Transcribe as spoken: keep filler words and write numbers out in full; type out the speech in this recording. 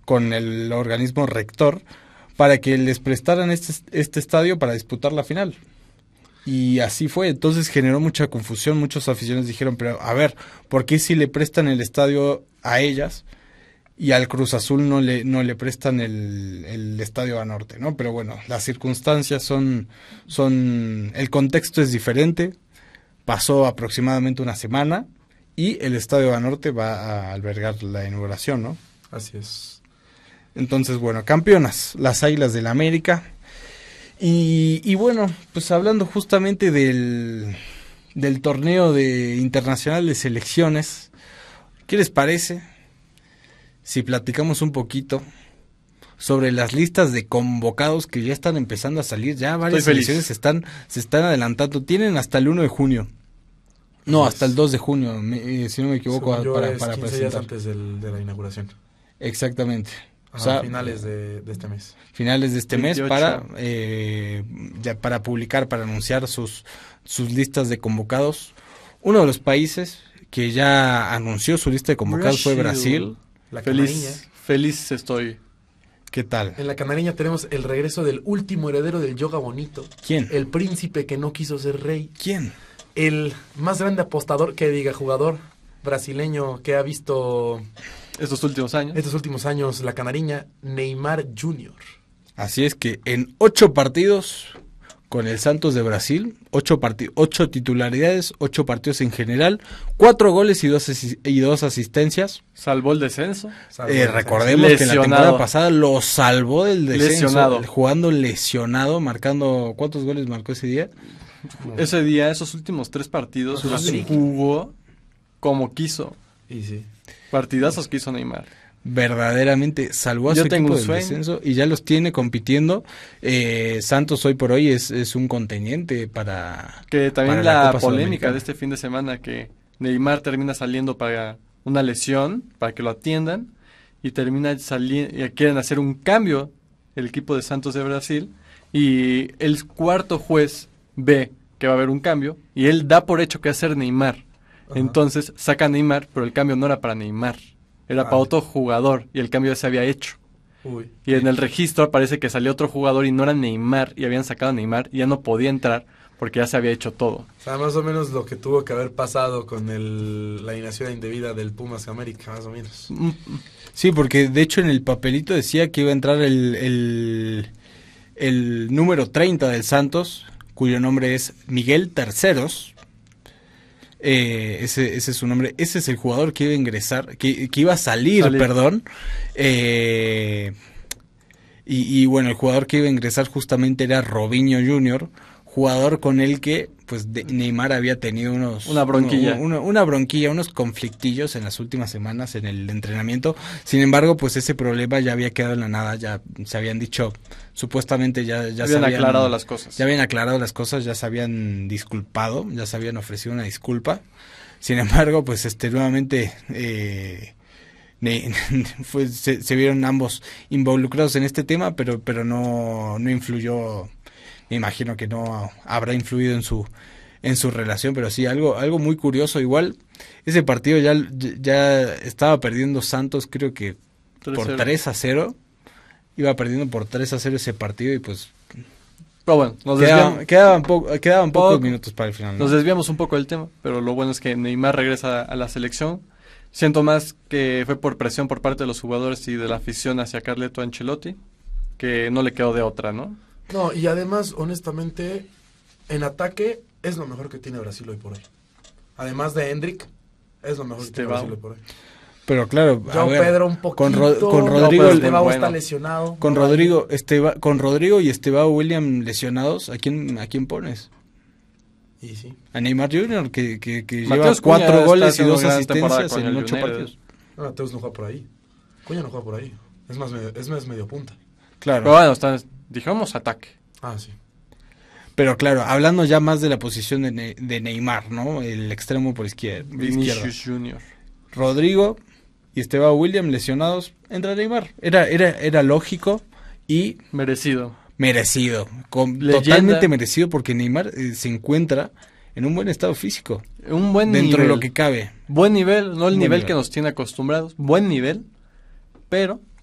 con el organismo rector para que les prestaran este, este estadio para disputar la final. Y así fue, entonces generó mucha confusión, muchos aficionados dijeron, pero a ver, ¿por qué si le prestan el estadio a ellas y al Cruz Azul no le no le prestan el, el estadio Banorte, ¿no? Pero bueno, las circunstancias son, son, el contexto es diferente, pasó aproximadamente una semana y el estadio Banorte va a albergar la inauguración, ¿no? Así es. Entonces, bueno, campeonas, las Águilas del América. Y, y bueno, pues hablando justamente del, del torneo de internacional de selecciones, ¿qué les parece si platicamos un poquito sobre las listas de convocados que ya están empezando a salir? Ya varias selecciones se están, se están adelantando, tienen hasta el uno de junio. No, pues, hasta el dos de junio, me, si no me equivoco, yo para, es para quince presentar. días antes del, de la inauguración. Exactamente. A o sea, finales de, de este mes. Finales de este veintiocho. mes para eh, ya para publicar, para anunciar sus sus listas de convocados. Uno de los países que ya anunció su lista de convocados Brasil. fue Brasil. La Canariña. Feliz, feliz estoy. ¿Qué tal? En la Canariña tenemos el regreso del último heredero del yoga bonito. ¿Quién? El príncipe que no quiso ser rey. ¿Quién? El más grande apostador, que diga, jugador brasileño que ha visto Estos últimos años. estos últimos años la Canariña, Neymar junior Así es que en ocho partidos con el Santos de Brasil, ocho partidos, ocho titularidades, ocho partidos en general, cuatro goles y dos, asi- y dos asistencias. Salvó el descenso. Eh, recordemos que en la Lesionado. temporada pasada lo salvó del descenso, Lesionado. jugando lesionado, marcando, ¿cuántos goles marcó ese día? Ese día, esos últimos tres partidos, Con los hat-trick. jugó como quiso. Y sí. Partidazos que hizo Neymar. Verdaderamente salvó a Yo su tengo equipo un del sueño. descenso y ya los tiene compitiendo. Eh, Santos hoy por hoy es, es un contendiente para Que también para la, Copa polémica Sudamericana. de este fin de semana, que Neymar termina saliendo para una lesión, para que lo atiendan, y termina saliendo, y quieren hacer un cambio el equipo de Santos de Brasil, y el cuarto juez ve que va a haber un cambio, y él da por hecho que va a ser Neymar. Ajá. Entonces saca a Neymar, pero el cambio no era para Neymar, era Ah. para otro jugador, y el cambio ya se había hecho. Uy. Y en el registro aparece que salió otro jugador y no era Neymar, y habían sacado a Neymar, y ya no podía entrar porque ya se había hecho todo. O sea, más o menos lo que tuvo que haber pasado con el, la alineación indebida del Pumas América, más o menos. Mm, Sí, porque de hecho en el papelito decía que iba a entrar el, el, el número treinta del Santos, cuyo nombre es Miguel Terceros. Eh, ese, ese es su nombre. Ese es el jugador que iba a ingresar, que, que iba a salir, Salir. perdón. Eh, y, y bueno, el jugador que iba a ingresar justamente era Robinho junior, jugador con el que pues de, Neymar había tenido unos Una bronquilla. una, una, una bronquilla, unos conflictillos en las últimas semanas en el entrenamiento. Sin embargo, pues ese problema ya había quedado en la nada, ya se habían dicho, supuestamente ya, ya se habían habían aclarado las cosas. Ya habían aclarado las cosas, ya se habían disculpado, ya se habían ofrecido una disculpa. Sin embargo, pues este nuevamente eh, ne- fue, se, se vieron ambos involucrados en este tema, pero pero no no influyó. Me imagino que no habrá influido en su en su relación, pero sí algo algo muy curioso. Igual ese partido ya ya estaba perdiendo Santos, creo que por tres a cero. Iba perdiendo por tres a cero ese partido y pues Pero bueno, nos quedaban, desviamos, quedaban, po- quedaban pocos Poco. minutos para el final, ¿no? nos desviamos un poco del tema, pero lo bueno es que Neymar regresa a la selección. Siento más que fue por presión por parte de los jugadores y de la afición hacia Carleto Ancelotti, que no le quedó de otra, ¿no? No, y además, honestamente, en ataque es lo mejor que tiene Brasil hoy por hoy. Además de Hendrik, es lo mejor que tiene Estevao. Brasil hoy por hoy. Pero claro, a Joao ver, Pedro un poquito. con, Ro- con Joao Rodrigo, Pedro el- Estevao bueno. está lesionado. con Rodrigo, Esteba, con Rodrigo y Estebao William lesionados, ¿a quién, a quién pones? Y sí. A Neymar junior, que, que, que lleva Mateus Cunha cuatro está goles y haciendo dos gran temporada asistencias con en el ocho United. partidos. No, Mateus no juega por ahí. Cuña no juega por ahí. Es más, medio, es más medio punta. Claro. Pero bueno, está, dijamos ataque. Ah, sí. Pero claro, hablando ya más de la posición de, Ne- de Neymar, ¿no? El extremo por izquierda. izquierda. Vinicius Junior Rodrigo y Estebao William lesionados, entra Neymar. Era, era, era lógico y Merecido. merecido. Con- Leyenda. totalmente merecido porque Neymar eh, se encuentra en un buen estado físico. Un buen dentro nivel. de lo que cabe. Buen nivel, no el Buen nivel nivel. que nos tiene acostumbrados. Buen nivel, pero